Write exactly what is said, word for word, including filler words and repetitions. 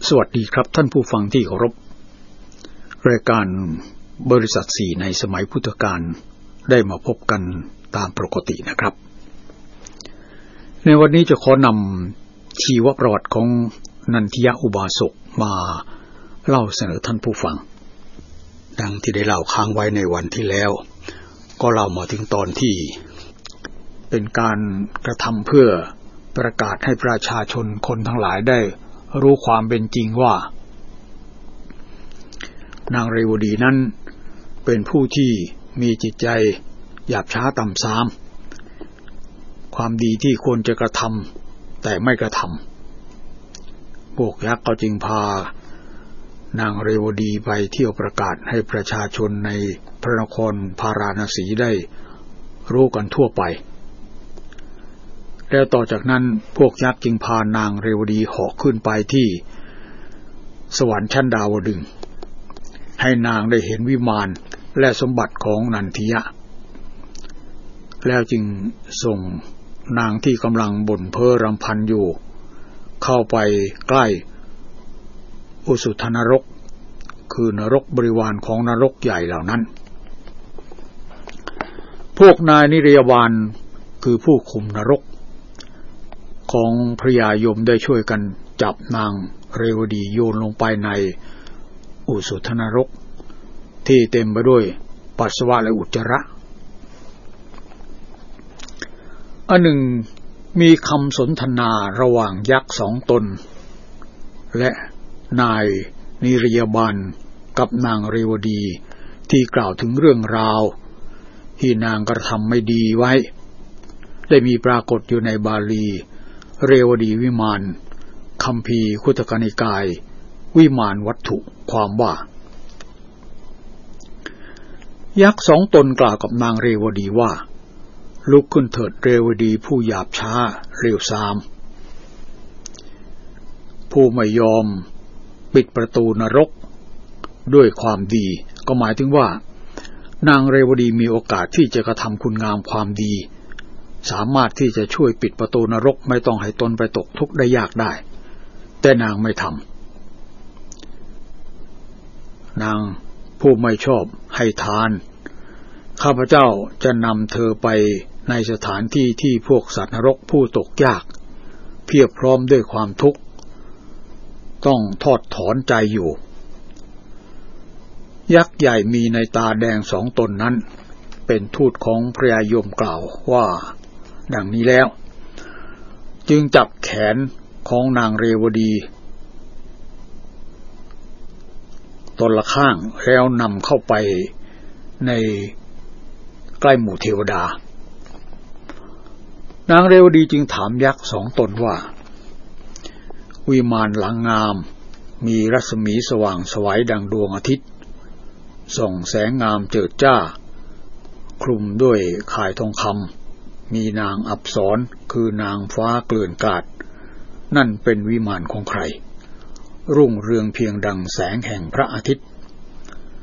สวัสดีครับท่านผู้ฟังที่เคารพรายการบริษัทสี่ในสมัยพุทธกาลได้มาพบกันตามปกตินะครับในวันนี้จะขอนำชีวประวัติของนันทิยะอุบาสกมาเล่าเสนอท่านผู้ฟังดังที่ได้เล่าค้างไว้ในวันที่แล้วก็เล่ามาถึงตอนที่เป็นการกระทำเพื่อประกาศให้ประชาชนคนทั้งหลายได้รู้ความเป็นจริงว่านางเรวดีนั้นเป็นผู้ที่มีจิตใจหยาบช้าต่ำทรามความดีที่ควรจะกระทำแต่ไม่กระทำพวกยักษ์ก็จึงพานางเรวดีไปเที่ยวประกาศให้ประชาชนในพระนครพาราณสีได้รู้กันทั่วไปแล้วต่อจากนั้นพวกยักษ์จึงพานางเรวดีเหาะขึ้นไปที่สวรรค์ชั้นดาวดึงส์ให้นางได้เห็นวิมานและสมบัติของนันทิยะแล้วจึงส่งนางที่กำลังบ่นเพ้อรำพันอยู่เข้าไปใกล้อุสุทนรกคือนรกบริวารของนรกใหญ่เหล่านั้นพวกนายนิรยบาลคือผู้คุมนรกของพระยายมได้ช่วยกันจับนางเรวดีโยนลงไปในอุสุทนรกที่เต็มไปด้วยปัสสาวะและอุจจาระอันหนึ่งมีคำสนทนาระหว่างยักษ์สองตนและนายนิรยบาลกับนางเรวดีที่กล่าวถึงเรื่องราวที่นางกระทำไม่ดีไว้ได้มีปรากฏอยู่ในบาลีเรวดีวิมานคัมภีร์คุตกนิกายวิมานวัตถุความว่ายักษ์สองตนกล่าวกับนางเรวดีว่าลุกขึ้นเถิดเรวดีผู้หยาบช้าเร็วซามผู้ไม่ยอมปิดประตูนรกด้วยความดีก็หมายถึงว่านางเรวดีมีโอกาสที่จะกระทำคุณงามความดีสามารถที่จะช่วยปิดประตูนรกไม่ต้องให้ตนไปตกทุกข์ได้ยากได้แต่นางไม่ทำนางผู้ไม่ชอบให้ทานข้าพเจ้าจะนำเธอไปในสถานที่ที่พวกสัตว์นรกผู้ตกยากเพียบพร้อมด้วยความทุกข์ต้องทอดถอนใจอยู่ยักษ์ใหญ่มีในตาแดงสองตนนั้นเป็นทูตของพระยายมกล่าวว่าดังนี้แล้วจึงจับแขนของนางเรวดีตนละข้างแล้วนำเข้าไปในใกล้หมู่เทวดานางเรวดีจึงถามยักษ์สองตนว่าวิมานหลังงามมีรัศมีสว่างไสวดังดวงอาทิตย์ส่องแสงงามเจิดจ้าคลุมด้วยข่ายทองคำมีนางอัปสรคือนางฟ้าเกลื่อนกาดนั่นเป็นวิมานของใครรุ่งเรืองเพียงดังแสงแห่งพระอาทิตย์